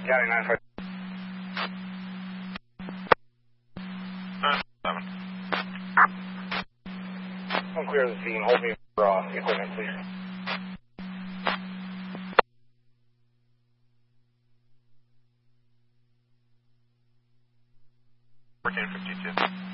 County 95. 7. I'll clear the scene. Hold me for equipment, please. 1452.